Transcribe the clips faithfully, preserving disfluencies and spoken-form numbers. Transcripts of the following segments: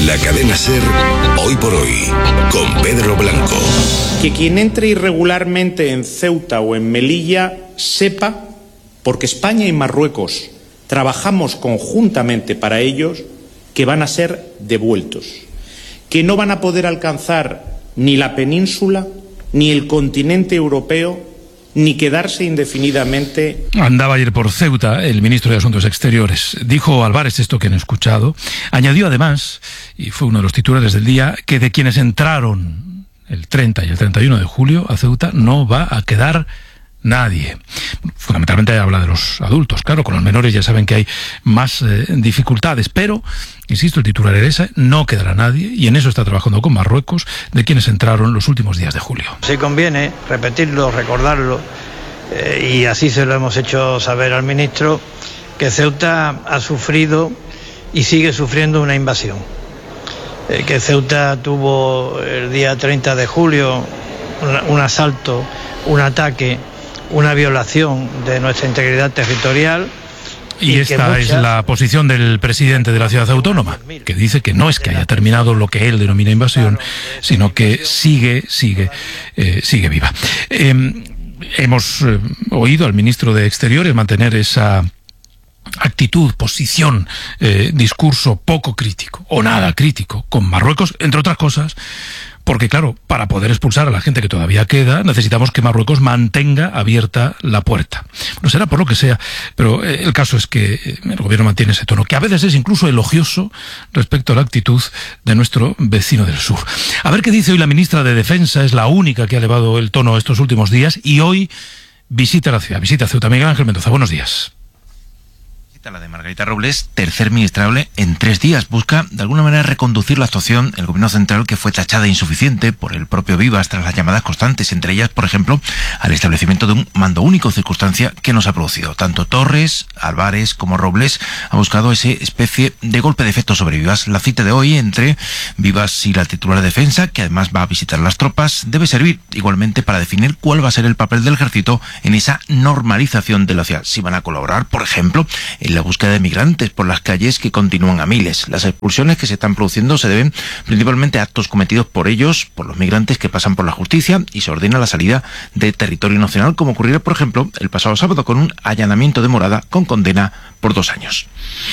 La cadena SER, hoy por hoy, con Pedro Blanco. Que quien entre irregularmente en Ceuta o en Melilla sepa, porque España y Marruecos trabajamos conjuntamente para ellos, que van a ser devueltos, que no van a poder alcanzar ni la península, ni el continente europeo, ni quedarse indefinidamente. Andaba ayer por Ceuta el ministro de Asuntos Exteriores. Dijo Álvarez esto que han escuchado. Añadió además, y fue uno de los titulares del día, que de quienes entraron el treinta y el treinta y uno de julio a Ceuta no va a quedar nadie. Fundamentalmente habla de los adultos, claro, con los menores ya saben que hay más eh, dificultades, pero, insisto, el titular era ese, no quedará nadie, y en eso está trabajando con Marruecos, de quienes entraron los últimos días de julio. Si conviene repetirlo, recordarlo, eh, y así se lo hemos hecho saber al ministro, que Ceuta ha sufrido y sigue sufriendo una invasión. Eh, que Ceuta tuvo el día treinta de julio un, un asalto, un ataque, una violación de nuestra integridad territorial. Y, y esta muchas... es la posición del presidente de la ciudad autónoma, que dice que no es que haya terminado lo que él denomina invasión, sino que sigue, sigue, eh, sigue viva. Eh, hemos eh, oído al ministro de Exteriores mantener esa actitud, posición, eh, discurso poco crítico, o nada crítico, con Marruecos, entre otras cosas, porque claro, para poder expulsar a la gente que todavía queda, necesitamos que Marruecos mantenga abierta la puerta. No será por lo que sea, pero eh, el caso es que el gobierno mantiene ese tono, que a veces es incluso elogioso respecto a la actitud de nuestro vecino del sur. A ver qué dice hoy la ministra de Defensa, es la única que ha elevado el tono estos últimos días, y hoy visita la ciudad, visita Ceuta. Miguel Ángel Mendoza, buenos días. La de Margarita Robles, tercer ministrable en tres días, busca de alguna manera reconducir la actuación del gobierno central, que fue tachada de insuficiente por el propio Vivas tras las llamadas constantes, entre ellas, por ejemplo, al establecimiento de un mando único, circunstancia que nos ha producido. Tanto Torres, Álvarez como Robles han buscado esa especie de golpe de efecto sobre Vivas. La cita de hoy entre Vivas y la titular de Defensa, que además va a visitar las tropas, debe servir igualmente para definir cuál va a ser el papel del ejército en esa normalización de la ciudad. Si van a colaborar, por ejemplo, en la búsqueda de migrantes por las calles, que continúan a miles. Las expulsiones que se están produciendo se deben principalmente a actos cometidos por ellos, por los migrantes que pasan por la justicia, y se ordena la salida de territorio nacional, como ocurriera, por ejemplo, el pasado sábado con un allanamiento de morada con condena por dos años.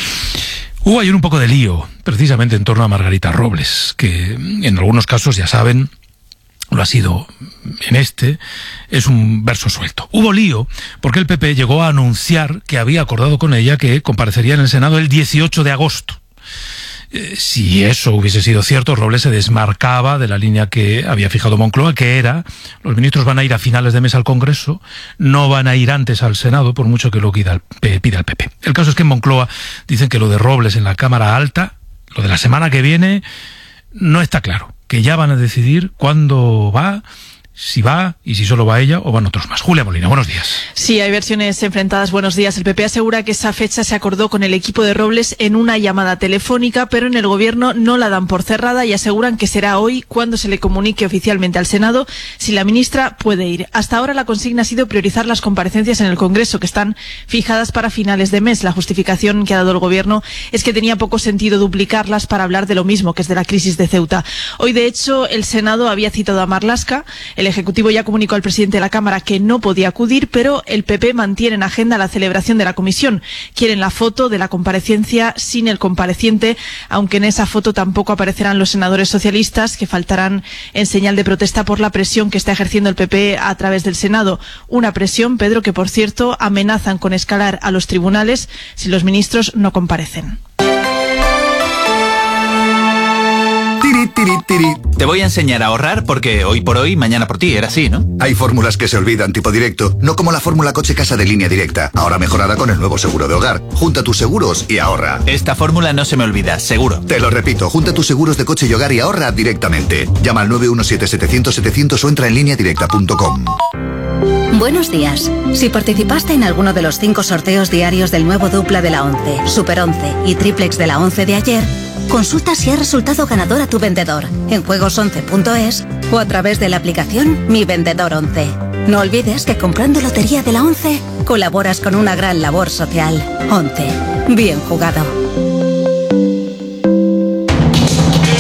Hubo ayer un poco de lío, precisamente en torno a Margarita Robles, que en algunos casos, ya saben, lo ha sido en este, es un verso suelto. Hubo lío porque el P P llegó a anunciar que había acordado con ella que comparecería en el Senado el dieciocho de agosto. Eh, si eso hubiese sido cierto, Robles se desmarcaba de la línea que había fijado Moncloa, que era: los ministros van a ir a finales de mes al Congreso, no van a ir antes al Senado, por mucho que lo pida el, pida el P P. El caso es que en Moncloa dicen que lo de Robles en la Cámara Alta, lo de la semana que viene, no está claro, que ya van a decidir cuándo va, si va y si solo va ella o van otros más. Julia Molina, buenos días. Sí, hay versiones enfrentadas. Buenos días. El P P asegura que esa fecha se acordó con el equipo de Robles en una llamada telefónica, pero en el gobierno no la dan por cerrada y aseguran que será hoy cuando se le comunique oficialmente al Senado si la ministra puede ir. Hasta ahora la consigna ha sido priorizar las comparecencias en el Congreso, que están fijadas para finales de mes. La justificación que ha dado el gobierno es que tenía poco sentido duplicarlas para hablar de lo mismo, que es de la crisis de Ceuta. Hoy, de hecho, el Senado había citado a Marlaska. El Ejecutivo ya comunicó al presidente de la Cámara que no podía acudir, pero el P P mantiene en agenda la celebración de la comisión. Quieren la foto de la comparecencia sin el compareciente, aunque en esa foto tampoco aparecerán los senadores socialistas, que faltarán en señal de protesta por la presión que está ejerciendo el P P a través del Senado. Una presión, Pedro, que por cierto amenazan con escalar a los tribunales si los ministros no comparecen. Tiri, tiri, tiri. Te voy a enseñar a ahorrar porque hoy por hoy, mañana por ti, era así, ¿no? Hay fórmulas que se olvidan, tipo directo, no como la fórmula coche-casa de Línea Directa, ahora mejorada con el nuevo seguro de hogar. Junta tus seguros y ahorra. Esta fórmula no se me olvida, seguro. Te lo repito, junta tus seguros de coche y hogar y ahorra directamente. Llama al nueve uno siete, setecientos, setecientos o entra en línea directa punto com. Buenos días. Si participaste en alguno de los cinco sorteos diarios del nuevo dupla de la once, Super once y triplex de la once de ayer, consulta si ha resultado ganador a tu vendedor en juegos once punto es o a través de la aplicación Mi Vendedor once. No olvides que comprando Lotería de la once colaboras con una gran labor social. once. Bien jugado.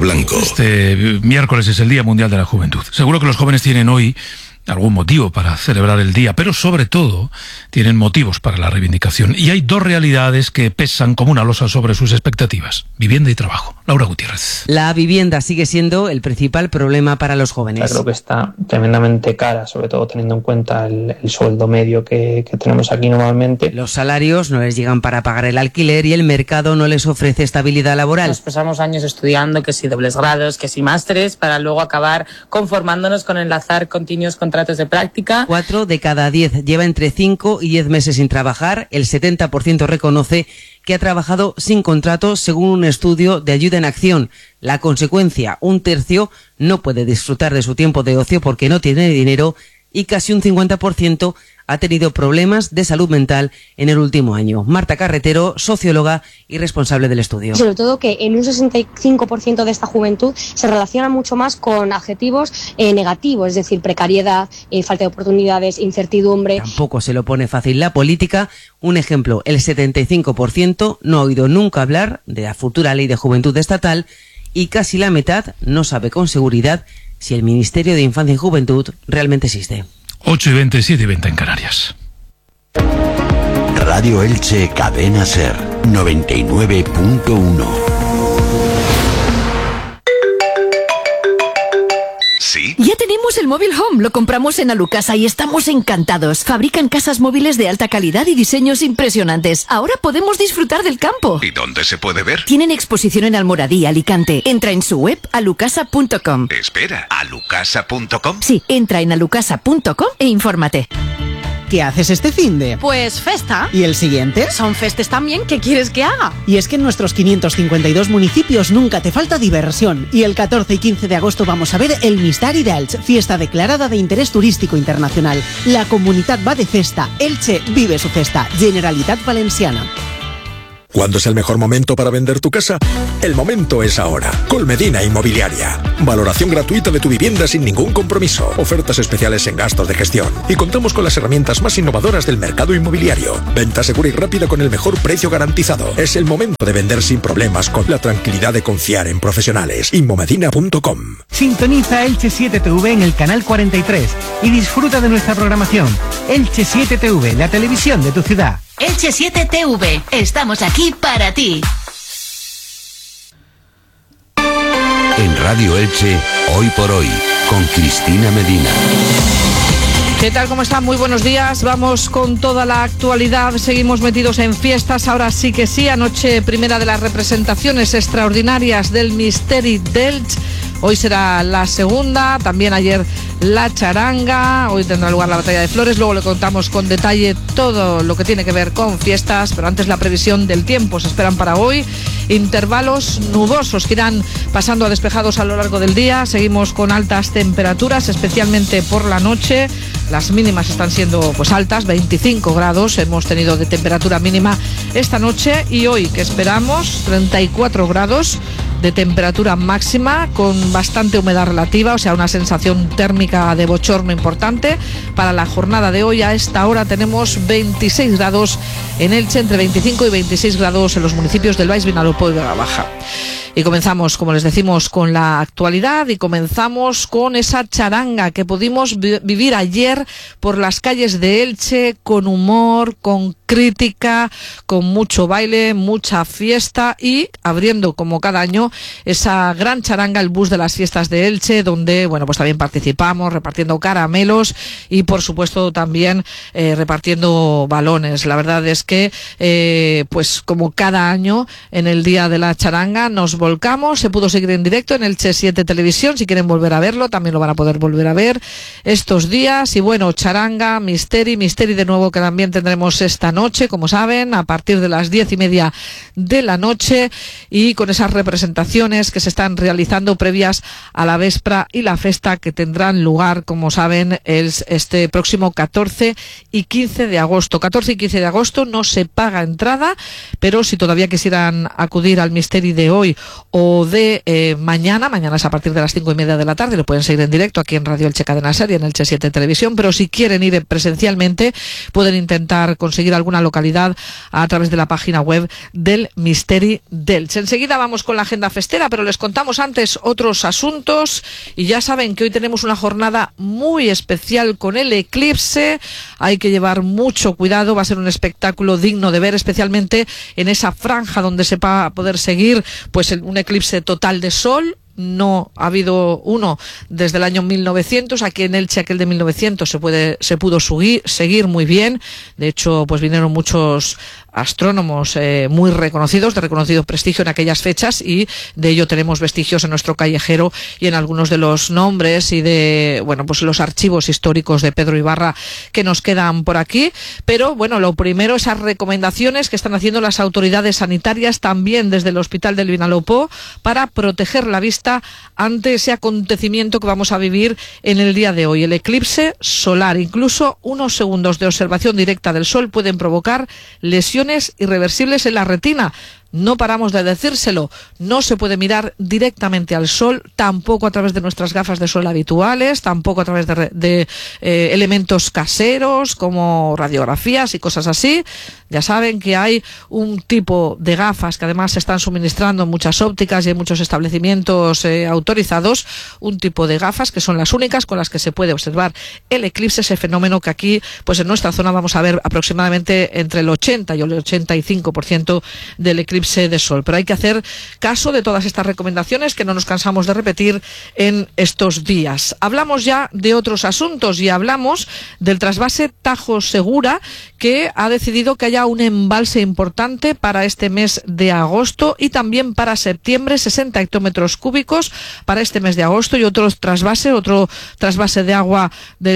Blanco. Este miércoles es el Día Mundial de la Juventud. Seguro que los jóvenes tienen hoy algún motivo para celebrar el día, pero sobre todo tienen motivos para la reivindicación. Y hay dos realidades que pesan como una losa sobre sus expectativas: vivienda y trabajo. Laura Gutiérrez. La vivienda sigue siendo el principal problema para los jóvenes. Creo que está tremendamente cara, sobre todo teniendo en cuenta el, el sueldo medio que, que tenemos aquí normalmente. Los salarios no les llegan para pagar el alquiler y el mercado no les ofrece estabilidad laboral. Nos pasamos años estudiando, que si dobles grados, que si másteres, para luego acabar conformándonos con enlazar continuos contratos de práctica. Cuatro de cada diez lleva entre cinco y diez meses sin trabajar. El setenta por ciento reconoce que ha trabajado sin contrato, según un estudio de Ayuda en Acción. La consecuencia: un tercio no puede disfrutar de su tiempo de ocio porque no tiene dinero, y casi un cincuenta por ciento ha tenido problemas de salud mental en el último año. Marta Carretero, socióloga y responsable del estudio. Sobre todo que en un sesenta y cinco por ciento de esta juventud se relaciona mucho más con adjetivos eh, negativos, es decir, precariedad, eh, falta de oportunidades, incertidumbre. Tampoco se lo pone fácil la política. Un ejemplo: el setenta y cinco por ciento no ha oído nunca hablar de la futura ley de juventud estatal y casi la mitad no sabe con seguridad si el Ministerio de Infancia y Juventud realmente existe. ocho y veinte, siete y veinte en Canarias. Radio Elche Cadena Ser noventa y nueve punto uno. ¿Sí? Ya tenemos el móvil Home, lo compramos en Alucasa y estamos encantados. Fabrican casas móviles de alta calidad y diseños impresionantes. Ahora podemos disfrutar del campo. ¿Y dónde se puede ver? Tienen exposición en Almoradí, Alicante. Entra en su web alucasa punto com. Espera, ¿alucasa punto com? Sí, entra en alucasa punto com e infórmate. ¿Qué haces este finde? Pues festa. ¿Y el siguiente? Son festes también, ¿qué quieres que haga? Y es que en nuestros quinientos cincuenta y dos municipios nunca te falta diversión. Y el catorce y quince de agosto vamos a ver el Mistari d'Elx, fiesta declarada de interés turístico internacional. La comunidad va de festa. Elche vive su festa. Generalitat Valenciana. ¿Cuándo es el mejor momento para vender tu casa? El momento es ahora. Colmedina Inmobiliaria. Valoración gratuita de tu vivienda sin ningún compromiso. Ofertas especiales en gastos de gestión. Y contamos con las herramientas más innovadoras del mercado inmobiliario. Venta segura y rápida con el mejor precio garantizado. Es el momento de vender sin problemas, con la tranquilidad de confiar en profesionales. Inmomedina punto com. Sintoniza Elche siete T V en el canal cuarenta y tres y disfruta de nuestra programación. Elche siete T V, la televisión de tu ciudad. Elche siete T V, estamos aquí para ti. En Radio Elche, hoy por hoy, con Cristina Medina. ¿Qué tal? ¿Cómo están? Muy buenos días. Vamos con toda la actualidad. Seguimos metidos en fiestas. Ahora sí que sí. Anoche, primera de las representaciones extraordinarias del Misteri d'Elx. Hoy será la segunda. También ayer la charanga. Hoy tendrá lugar la batalla de flores. Luego le contamos con detalle todo lo que tiene que ver con fiestas. Pero antes la previsión del tiempo. Se esperan para hoy intervalos nubosos que irán pasando a despejados a lo largo del día. Seguimos con altas temperaturas, especialmente por la noche. Las mínimas están siendo pues altas, veinticinco grados hemos tenido de temperatura mínima esta noche, y hoy que esperamos treinta y cuatro grados de temperatura máxima con bastante humedad relativa, o sea, una sensación térmica de bochorno importante. Para la jornada de hoy a esta hora tenemos veintiséis grados en Elche, entre veinticinco y veintiséis grados en los municipios del Baix Vinalopó y Vega Baja. Y comenzamos, como les decimos, con la actualidad, y comenzamos con esa charanga que pudimos vi- vivir ayer por las calles de Elche, con humor, con crítica, con mucho baile, mucha fiesta, y abriendo como cada año esa gran charanga, el bus de las fiestas de Elche, donde bueno pues también participamos repartiendo caramelos y por supuesto también eh, repartiendo balones. La verdad es que eh, pues como cada año en el día de la charanga nos volcamos. Se pudo seguir en directo en Elche siete Televisión. Si quieren volver a verlo también lo van a poder volver a ver estos días. Y bueno, charanga, Misteri, Misteri de nuevo, que también tendremos esta noche, como saben, a partir de las diez y media de la noche, y con esas representaciones que se están realizando previas a la Vespra y la Festa, que tendrán lugar, como saben, el, este próximo catorce y quince de agosto. catorce y quince de agosto no se paga entrada, pero si todavía quisieran acudir al Misteri de hoy o de eh, mañana. Mañana es a partir de las cinco y media de la tarde. Lo pueden seguir en directo aquí en Radio Elche Cadena Ser y en Elche siete Televisión. Pero si quieren ir presencialmente, pueden intentar conseguir alguna localidad a través de la página web del Misteri d'Elche. Enseguida vamos con la agenda festera, pero les contamos antes otros asuntos. Y ya saben que hoy tenemos una jornada muy especial con el eclipse. Hay que llevar mucho cuidado. Va a ser un espectáculo digno de ver, especialmente en esa franja donde se va a poder seguir pues un eclipse total de sol. No ha habido uno desde el año mil novecientos. Aquí en Elche, aquel de mil novecientos se puede se pudo subir, seguir muy bien. De hecho, pues vinieron muchos astrónomos eh, muy reconocidos, de reconocido prestigio en aquellas fechas, y de ello tenemos vestigios en nuestro callejero y en algunos de los nombres y de, bueno, pues los archivos históricos de Pedro Ibarra que nos quedan por aquí. Pero bueno, lo primero, esas recomendaciones que están haciendo las autoridades sanitarias también desde el Hospital del Vinalopó para proteger la vista ante ese acontecimiento que vamos a vivir en el día de hoy, el eclipse solar. Incluso unos segundos de observación directa del sol pueden provocar lesiones irreversibles en la retina. No paramos de decírselo, no se puede mirar directamente al sol, tampoco a través de nuestras gafas de sol habituales, tampoco a través de, de eh, elementos caseros como radiografías y cosas así. Ya saben que hay un tipo de gafas que además se están suministrando en muchas ópticas y en muchos establecimientos eh, autorizados, un tipo de gafas que son las únicas con las que se puede observar el eclipse, ese fenómeno que aquí pues en nuestra zona vamos a ver aproximadamente entre el ochenta y el ochenta y cinco por ciento del eclipse de sol. Pero hay que hacer caso de todas estas recomendaciones que no nos cansamos de repetir en estos días. Hablamos ya de otros asuntos y hablamos del trasvase Tajo Segura, que ha decidido que haya un embalse importante para este mes de agosto y también para septiembre, sesenta hectómetros cúbicos para este mes de agosto, y otro trasvase, otro trasvase de agua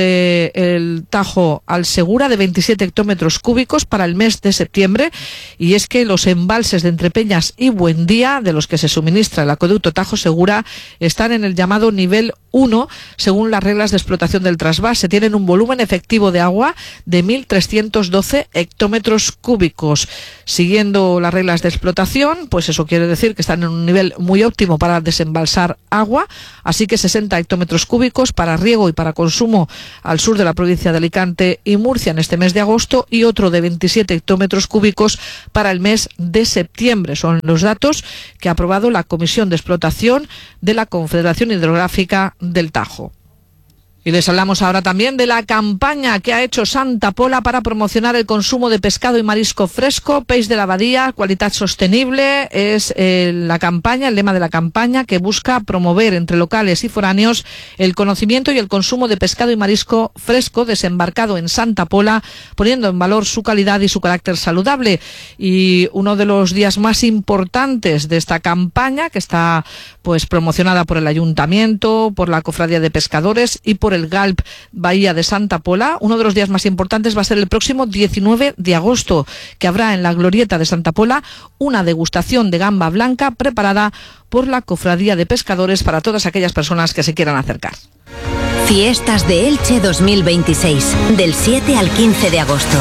del Tajo al Segura de veintisiete hectómetros cúbicos para el mes de septiembre. Y es que los embalses de Entre Peñas y Buendía, de los que se suministra el acueducto Tajo Segura, están en el llamado nivel uno, según las reglas de explotación del trasvase. Tienen un volumen efectivo de agua de mil trescientos doce hectómetros cúbicos. Siguiendo las reglas de explotación, pues eso quiere decir que están en un nivel muy óptimo para desembalsar agua, así que sesenta hectómetros cúbicos para riego y para consumo al sur de la provincia de Alicante y Murcia en este mes de agosto, y otro de veintisiete hectómetros cúbicos para el mes de septiembre. Son los datos que ha aprobado la Comisión de Explotación de la Confederación Hidrográfica del Tajo. Y les hablamos ahora también de la campaña que ha hecho Santa Pola para promocionar el consumo de pescado y marisco fresco, peix de la badía, cualidad sostenible. Es eh, la campaña, el lema de la campaña, que busca promover entre locales y foráneos el conocimiento y el consumo de pescado y marisco fresco desembarcado en Santa Pola, poniendo en valor su calidad y su carácter saludable. Y uno de los días más importantes de esta campaña, que está pues promocionada por el Ayuntamiento, por la Cofradía de Pescadores y por el Galp Bahía de Santa Pola, uno de los días más importantes va a ser el próximo diecinueve de agosto, que habrá en la Glorieta de Santa Pola una degustación de gamba blanca preparada por la Cofradía de Pescadores para todas aquellas personas que se quieran acercar. Fiestas de Elche dos mil veintiséis, del siete al quince de agosto.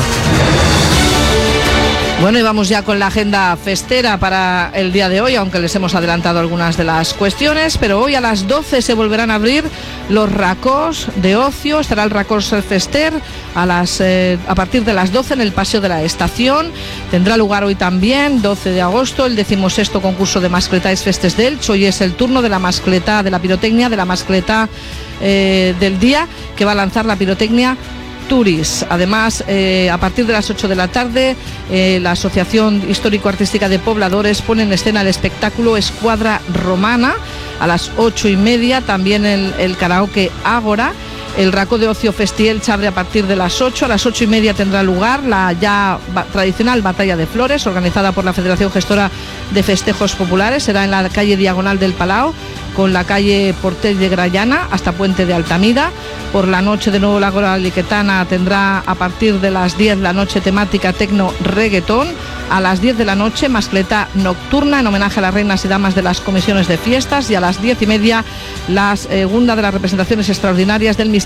Bueno, y vamos ya con la agenda festera para el día de hoy, aunque les hemos adelantado algunas de las cuestiones, pero hoy a las doce se volverán a abrir los racós de ocio. Estará el racós fester a, las, eh, a partir de las doce en el Paseo de la Estación. Tendrá lugar hoy también, doce de agosto, el decimosexto concurso de mascletais festes de Elche. Hoy es el turno de la mascleta, de la pirotecnia, de la mascleta eh, del día, que va a lanzar la pirotecnia Turis. Además, eh, a partir de las ocho de la tarde, eh, la Asociación Histórico-Artística de Pobladores pone en escena el espectáculo Escuadra Romana. A las ocho y media también el, el karaoke Ágora. El Racó de Ocio Festiel abre a partir de las ocho. A las ocho y media tendrá lugar la ya ba- tradicional Batalla de Flores, organizada por la Federación Gestora de Festejos Populares. Será en la calle Diagonal del Palau, con la calle Portell de Grallana hasta Puente de Altamira. Por la noche, de nuevo, la Gora Liquetana tendrá a partir de las diez la noche temática tecno reggaetón. A las diez de la noche, mascleta nocturna en homenaje a las reinas y damas de las comisiones de fiestas. Y a las diez y media, la segunda de las representaciones extraordinarias del misterio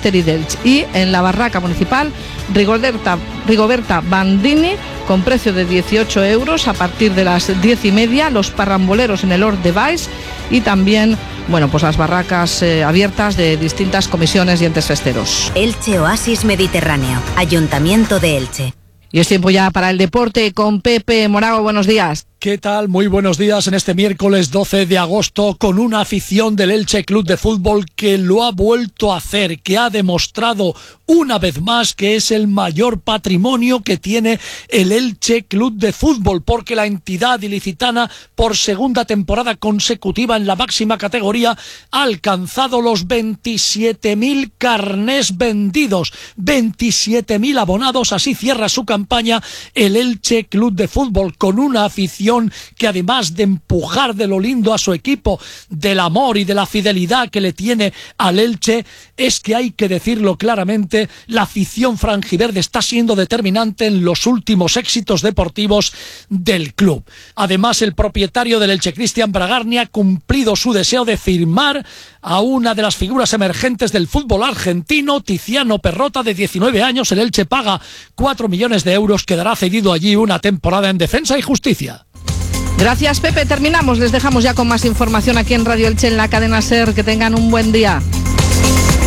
Misteri d'Elche. Y en la barraca municipal, Rigoberta, Rigoberta Bandini, con precio de dieciocho euros a partir de las diez y media, los parramboleros en el Hort de Valls y también, bueno, pues las barracas eh, abiertas de distintas comisiones y entes festeros. Elche Oasis Mediterráneo, Ayuntamiento de Elche. Y es tiempo ya para el deporte con Pepe Morago. Buenos días. ¿Qué tal? Muy buenos días en este miércoles doce de agosto con una afición del Elche Club de Fútbol que lo ha vuelto a hacer, que ha demostrado una vez más que es el mayor patrimonio que tiene el Elche Club de Fútbol, porque la entidad ilicitana por segunda temporada consecutiva en la máxima categoría ha alcanzado los veintisiete mil carnés vendidos, veintisiete mil abonados, así cierra su campaña el Elche Club de Fútbol con una afición que además de empujar de lo lindo a su equipo, del amor y de la fidelidad que le tiene al Elche, es que hay que decirlo claramente, la afición franjiverde está siendo determinante en los últimos éxitos deportivos del club. Además, el propietario del Elche, Cristian Bragarni, ha cumplido su deseo de firmar a una de las figuras emergentes del fútbol argentino, Tiziano Perrota, de diecinueve años. El Elche paga cuatro millones de euros, quedará cedido allí una temporada en Defensa y Justicia. Gracias, Pepe. Terminamos. Les dejamos ya con más información aquí en Radio Elche, en la cadena SER. Que tengan un buen día.